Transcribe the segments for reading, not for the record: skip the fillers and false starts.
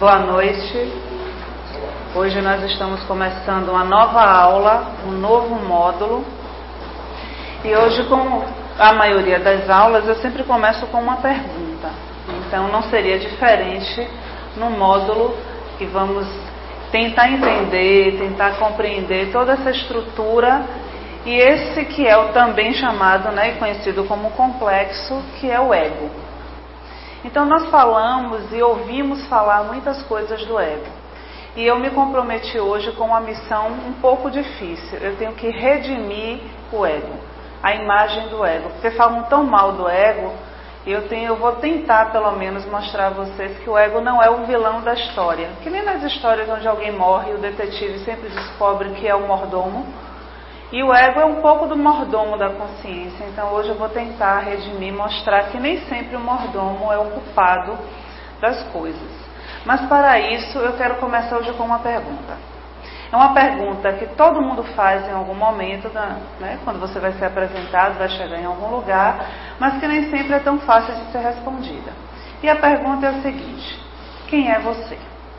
Boa noite. Hoje nós estamos começando uma nova aula, um novo módulo. E hoje, como a maioria das aulas, eu sempre começo com uma pergunta. Então não seria diferente no módulo que vamos tentar entender, tentar compreender toda essa estrutura e esse que é o também chamado, e conhecido como complexo, que é o ego. Então nós falamos e ouvimos falar muitas coisas do ego. E eu me comprometi hoje com uma missão um pouco difícil. Eu tenho que redimir o ego, a imagem do ego. Porque falam tão mal do ego, eu vou tentar pelo menos mostrar a vocês que o ego não é o vilão da história. Que nem nas histórias onde alguém morre e o detetive sempre descobre que é o mordomo. E o ego é um pouco do mordomo da consciência. Então hoje eu vou tentar redimir, mostrar que nem sempre o mordomo é o culpado das coisas. Mas para isso eu quero começar hoje com uma pergunta. É uma pergunta que todo mundo faz em algum momento, quando você vai ser apresentado, vai chegar em algum lugar, mas que nem sempre é tão fácil de ser respondida. E a pergunta é a seguinte: quem é você?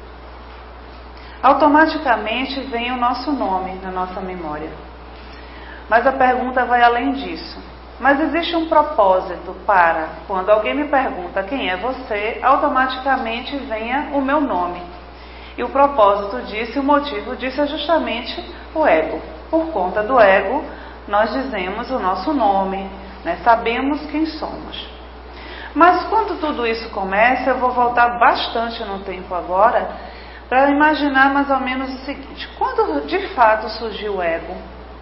Automaticamente vem o nosso nome na nossa memória. Mas a pergunta vai além disso. Mas existe um propósito para, quando alguém me pergunta quem é você, automaticamente venha o meu nome. E o propósito disso, o motivo disso é justamente o ego. Por conta do ego, nós dizemos o nosso nome, sabemos quem somos. Mas quando tudo isso começa, eu vou voltar bastante no tempo agora, para imaginar mais ou menos o seguinte: quando de fato surgiu o ego?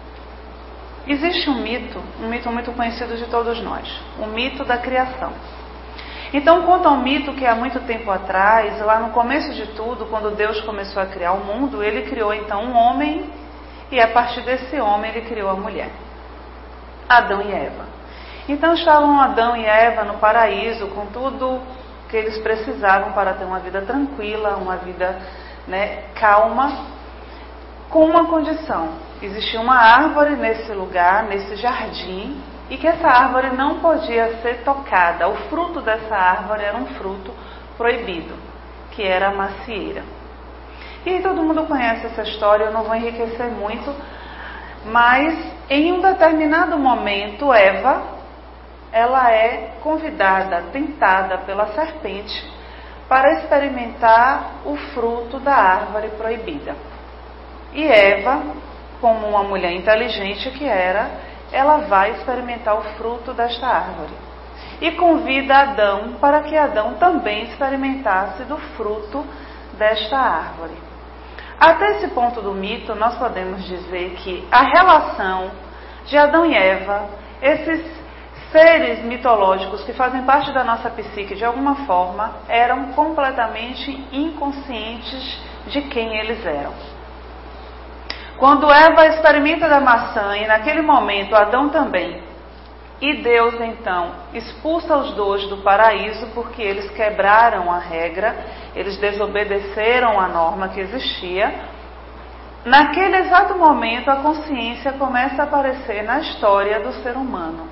Existe um mito muito conhecido de todos nós, o mito da criação. Então conta um mito que há muito tempo atrás, lá no começo de tudo, quando Deus começou a criar o mundo, Ele criou então um homem, e a partir desse homem Ele criou a mulher, Adão e Eva. Então estavam Adão e Eva no paraíso, com tudo que eles precisavam para ter uma vida tranquila, uma vida calma, com uma condição: existia uma árvore nesse lugar, nesse jardim, e que essa árvore não podia ser tocada. O fruto dessa árvore era um fruto proibido, que era a macieira. E todo mundo conhece essa história, eu não vou enriquecer muito, mas em um determinado momento, Eva, ela é convidada, tentada pela serpente para experimentar o fruto da árvore proibida. E Eva, como uma mulher inteligente que era, ela vai experimentar o fruto desta árvore. E convida Adão para que Adão também experimentasse do fruto desta árvore. Até esse ponto do mito, nós podemos dizer que a relação de Adão e Eva, esses seres mitológicos que fazem parte da nossa psique de alguma forma, eram completamente inconscientes de quem eles eram. Quando Eva experimenta da maçã, e naquele momento Adão também, e Deus então expulsa os dois do paraíso porque eles quebraram a regra, eles desobedeceram a norma que existia, naquele exato momento a consciência começa a aparecer na história do ser humano.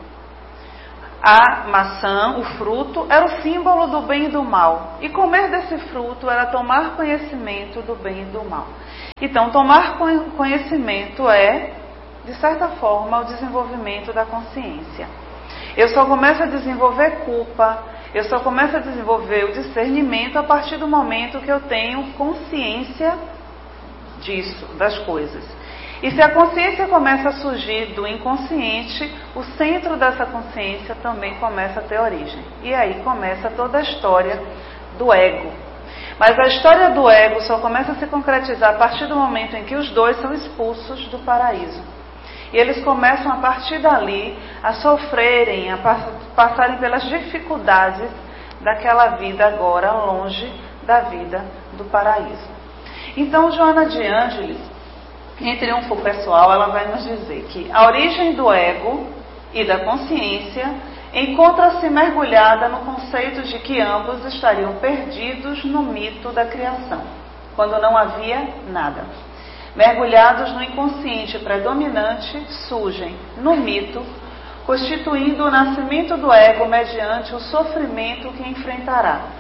A maçã, o fruto, era o símbolo do bem e do mal. E comer desse fruto era tomar conhecimento do bem e do mal. Então, tomar conhecimento é, de certa forma, o desenvolvimento da consciência. Eu só começo a desenvolver culpa, eu só começo a desenvolver o discernimento a partir do momento que eu tenho consciência disso, das coisas. E se a consciência começa a surgir do inconsciente, o centro dessa consciência também começa a ter origem. E aí começa toda a história do ego. Mas a história do ego só começa a se concretizar a partir do momento em que os dois são expulsos do paraíso. E eles começam a partir dali a sofrerem, a passarem pelas dificuldades daquela vida agora longe da vida do paraíso. Então Joana de Ângeles, em Triunfo Pessoal, ela vai nos dizer que a origem do ego e da consciência encontra-se mergulhada no conceito de que ambos estariam perdidos no mito da criação, quando não havia nada. Mergulhados no inconsciente predominante, surgem, no mito, constituindo o nascimento do ego mediante o sofrimento que enfrentará.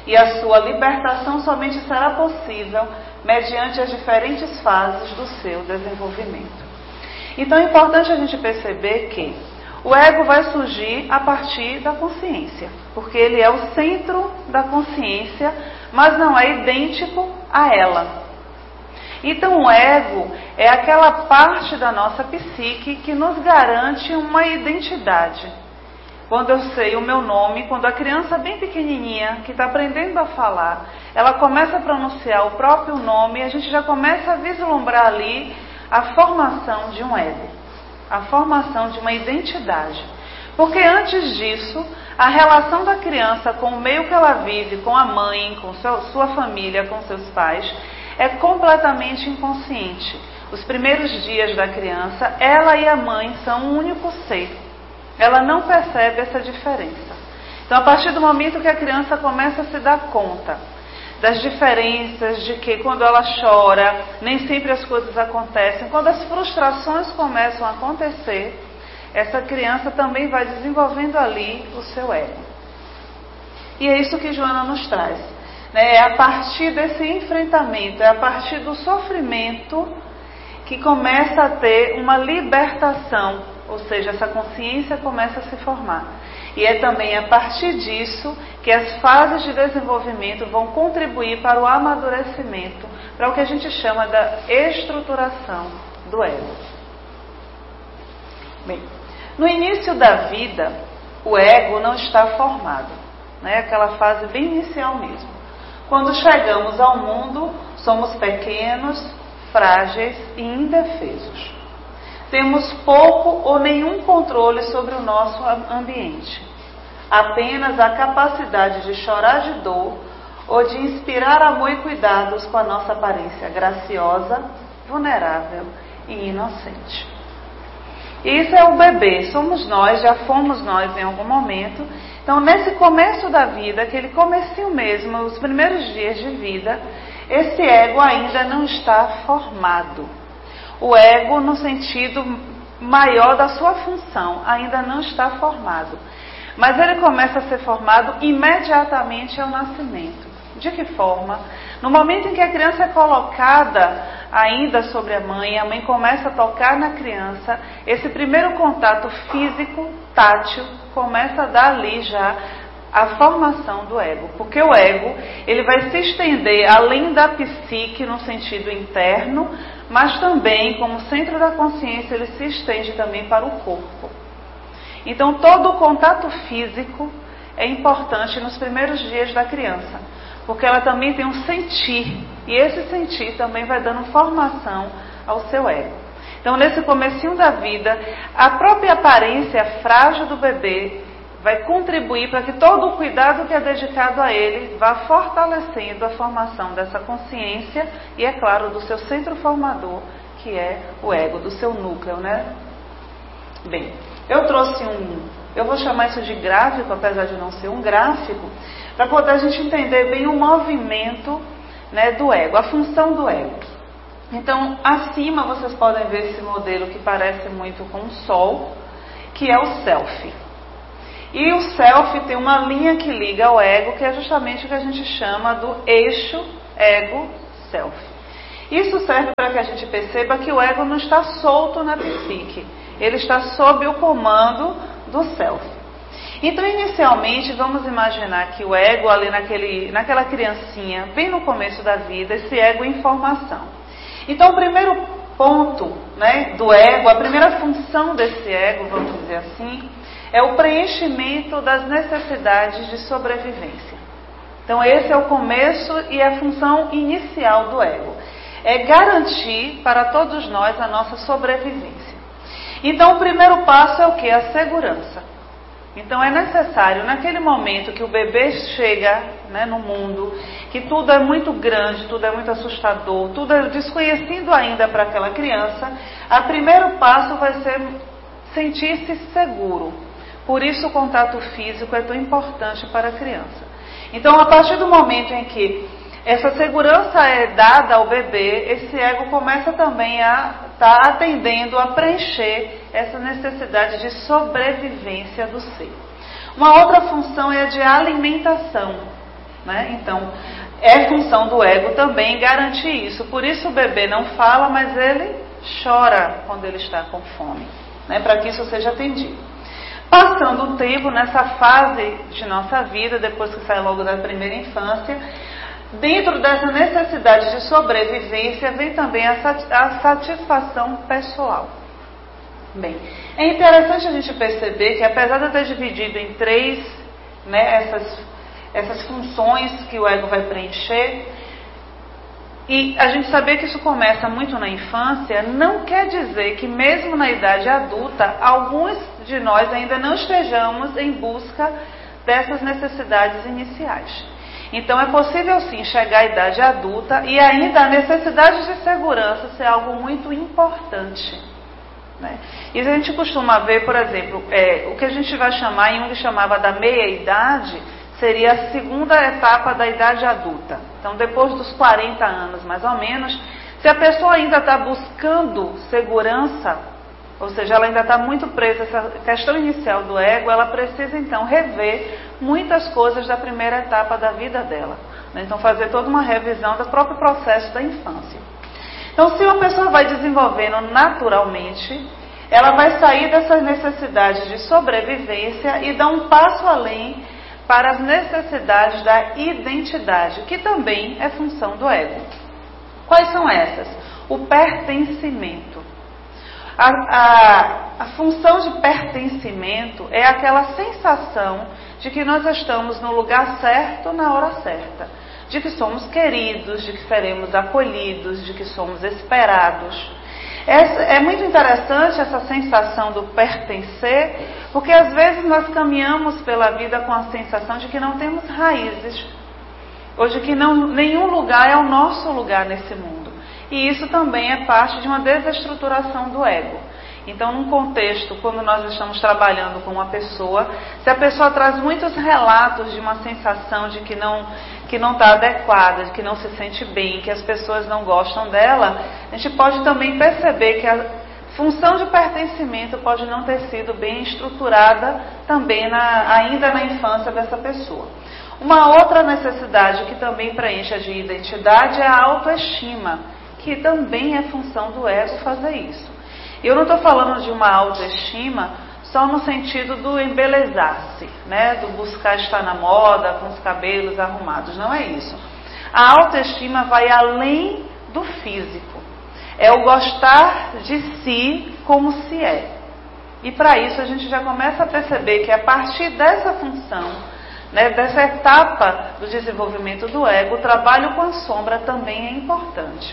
e a sua libertação somente será possível mediante as diferentes fases do seu desenvolvimento. Então é importante a gente perceber que o ego vai surgir a partir da consciência, porque ele é o centro da consciência, mas não é idêntico a ela. Então o ego é aquela parte da nossa psique que nos garante uma identidade. Quando eu sei o meu nome, quando a criança bem pequenininha, que está aprendendo a falar, ela começa a pronunciar o próprio nome, a gente já começa a vislumbrar ali a formação de um ego, a formação de uma identidade. Porque antes disso, a relação da criança com o meio que ela vive, com a mãe, com sua família, com seus pais, é completamente inconsciente. Os primeiros dias da criança, ela e a mãe são um único ser. Ela não percebe essa diferença. Então, a partir do momento que a criança começa a se dar conta das diferenças, de que quando ela chora, nem sempre as coisas acontecem, quando as frustrações começam a acontecer, essa criança também vai desenvolvendo ali o seu ego. E é isso que Joana nos traz. É a partir desse enfrentamento, é a partir do sofrimento que começa a ter uma libertação, ou seja, essa consciência começa a se formar. E é também a partir disso que as fases de desenvolvimento vão contribuir para o amadurecimento, para o que a gente chama da estruturação do ego. Bem, no início da vida, o ego não está formado, aquela fase bem inicial mesmo. Quando chegamos ao mundo, somos pequenos, frágeis e indefesos. Temos pouco ou nenhum controle sobre o nosso ambiente. Apenas a capacidade de chorar de dor ou de inspirar amor e cuidados com a nossa aparência graciosa, vulnerável e inocente. Isso é o bebê, somos nós, já fomos nós em algum momento. Então, nesse começo da vida, aquele comecinho mesmo, os primeiros dias de vida, esse ego ainda não está formado. O ego, no sentido maior da sua função, ainda não está formado. Mas ele começa a ser formado imediatamente ao nascimento. De que forma? No momento em que a criança é colocada ainda sobre a mãe começa a tocar na criança, esse primeiro contato físico, tátil, começa a dar ali já a formação do ego. Porque o ego, ele vai se estender além da psique no sentido interno, mas também, como centro da consciência, ele se estende também para o corpo. Então, todo o contato físico é importante nos primeiros dias da criança, porque ela também tem um sentir, e esse sentir também vai dando formação ao seu ego. Então, nesse comecinho da vida, a própria aparência frágil do bebê vai contribuir para que todo o cuidado que é dedicado a ele vá fortalecendo a formação dessa consciência e, é claro, do seu centro formador, que é o ego, do seu núcleo, Bem, eu trouxe eu vou chamar isso de gráfico, apesar de não ser um gráfico, para poder a gente entender bem o movimento, do ego, a função do ego. Então, acima vocês podem ver esse modelo que parece muito com o Sol, que é o Self. E o Self tem uma linha que liga ao ego, que é justamente o que a gente chama do eixo ego-self. Isso serve para que a gente perceba que o ego não está solto na psique, ele está sob o comando do Self. Então, inicialmente, vamos imaginar que o ego ali naquela criancinha, bem no começo da vida, esse ego em formação. Então, o primeiro ponto, do ego, a primeira função desse ego, vamos dizer assim, é o preenchimento das necessidades de sobrevivência. Então, esse é o começo e a função inicial do ego. É garantir para todos nós a nossa sobrevivência. Então, o primeiro passo é o quê? A segurança. Então, é necessário, naquele momento que o bebê chega no mundo, que tudo é muito grande, tudo é muito assustador, tudo é desconhecido ainda para aquela criança, o primeiro passo vai ser sentir-se seguro. Por isso, o contato físico é tão importante para a criança. Então, a partir do momento em que essa segurança é dada ao bebê, esse ego começa também a estar atendendo, a preencher essa necessidade de sobrevivência do ser. Uma outra função é a de alimentação. né? Então, é função do ego também garantir isso. Por isso o bebê não fala, mas ele chora quando ele está com fome, né? Para que isso seja atendido. Passando o tempo, nessa fase de nossa vida, depois que sai logo da primeira infância, dentro dessa necessidade de sobrevivência, vem também a satisfação pessoal. Bem, é interessante a gente perceber que, apesar de eu ter dividido em três, né, essas funções que o ego vai preencher, e a gente saber que isso começa muito na infância, não quer dizer que mesmo na idade adulta, alguns de nós ainda não estejamos em busca dessas necessidades iniciais. Então é possível sim chegar à idade adulta e ainda a necessidade de segurança ser algo muito importante, né? E a gente costuma ver, por exemplo, o que a gente vai chamar, Jung chamava da meia-idade, seria a segunda etapa da idade adulta. Então, depois dos 40 anos, mais ou menos, se a pessoa ainda está buscando segurança, ou seja, ela ainda está muito presa a essa questão inicial do ego, ela precisa, então, rever muitas coisas da primeira etapa da vida dela, né? Então, fazer toda uma revisão do próprio processo da infância. Então, se uma pessoa vai desenvolvendo naturalmente, ela vai sair dessas necessidades de sobrevivência e dar um passo além para as necessidades da identidade, que também é função do ego. Quais são essas? O pertencimento. A função de pertencimento é aquela sensação de que nós estamos no lugar certo na hora certa, de que somos queridos, de que seremos acolhidos, de que somos esperados. É muito interessante essa sensação do pertencer, porque às vezes nós caminhamos pela vida com a sensação de que não temos raízes, ou de que nenhum lugar é o nosso lugar nesse mundo. E isso também é parte de uma desestruturação do ego. Então, num contexto, quando nós estamos trabalhando com uma pessoa, se a pessoa traz muitos relatos de uma sensação de que não está adequada, de que não se sente bem, que as pessoas não gostam dela, a gente pode também perceber que a função de pertencimento pode não ter sido bem estruturada também ainda na infância dessa pessoa. Uma outra necessidade que também preenche a de identidade é a autoestima, que também é função do ego fazer isso. Eu não estou falando de uma autoestima só no sentido do embelezar-se, né? Do buscar estar na moda, com os cabelos arrumados. Não é isso. A autoestima vai além do físico. É o gostar de si como se é. E para isso a gente já começa a perceber que a partir dessa função, né, dessa etapa do desenvolvimento do ego, o trabalho com a sombra também é importante.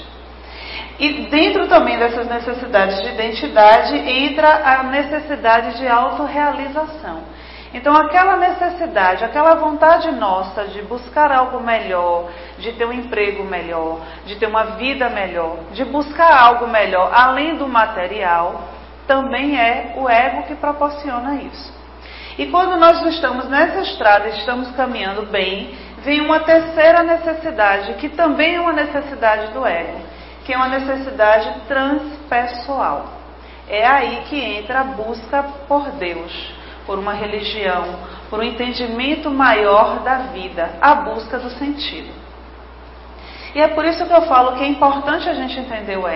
E dentro também dessas necessidades de identidade entra a necessidade de autorrealização. Então aquela necessidade, aquela vontade nossa de buscar algo melhor, de ter um emprego melhor, de ter uma vida melhor, de buscar algo melhor além do material, também é o ego que proporciona isso. E quando nós estamos nessa estrada, estamos caminhando bem, vem uma terceira necessidade, que também é uma necessidade do ego, que é uma necessidade transpessoal. É aí que entra a busca por Deus, por uma religião, por um entendimento maior da vida, a busca do sentido. E é por isso que eu falo que é importante a gente entender o ego.